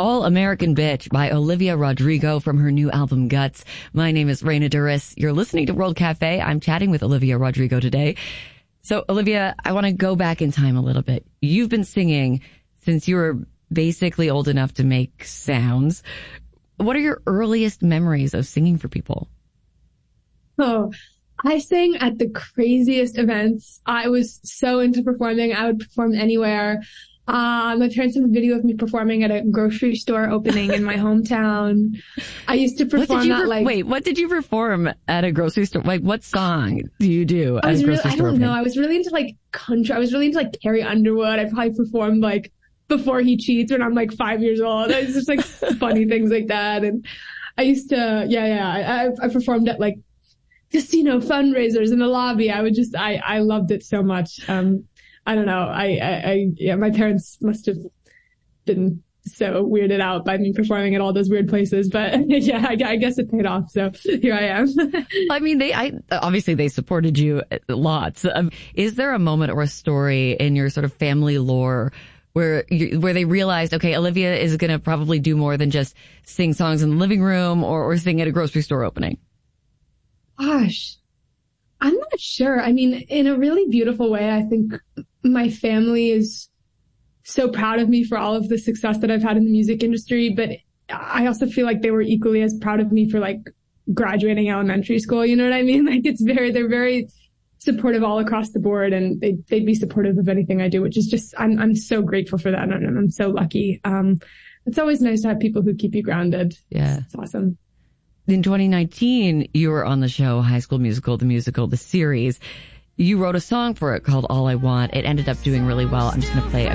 All American Bitch by Olivia Rodrigo from her new album Guts. My name is Raina Duris. You're listening to World Cafe. I'm chatting with Olivia Rodrigo today. So Olivia, I want to go back in time a little bit. You've been singing since you were basically old enough to make sounds. What are your earliest memories of singing for people? Oh, I sang at the craziest events. I was so into performing. I would perform anywhere. My parents have a video of me performing at a grocery store opening in my hometown. I used to perform what did you perform at a grocery store? Like, what song do you do at a grocery store? I don't know. I was really into country. I was really into Carrie Underwood. I probably performed Before He Cheats when I'm 5 years old. It's just funny things like that. And I used to, I performed at casino fundraisers in the lobby. I loved it so much. I don't know. My parents must have been so weirded out by me performing at all those weird places, but yeah, I guess it paid off. So here I am. I mean, obviously they supported you lots. Is there a moment or a story in your sort of family lore where they realized, okay, Olivia is going to probably do more than just sing songs in the living room or sing at a grocery store opening? Gosh, I'm not sure. I mean, in a really beautiful way, I think my family is so proud of me for all of the success that I've had in the music industry, but I also feel like they were equally as proud of me for graduating elementary school. You know what I mean? They're very supportive all across the board, and they'd be supportive of anything I do, which is just, I'm so grateful for that. And I'm so lucky. It's always nice to have people who keep you grounded. Yeah. It's awesome. In 2019, you were on the show High School Musical, the series. You wrote a song for it called All I Want. It ended up doing really well. I'm just going to play a